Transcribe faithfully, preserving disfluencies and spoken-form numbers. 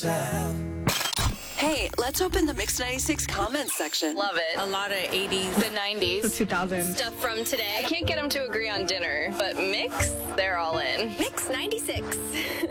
yourself. Hey, let's open the Mix ninety-six comments section. Love it. A lot of eighties. The nineties. The two thousands. Stuff from today. I can't get them to agree on dinner, but Mix, they're all in. Mix ninety-six.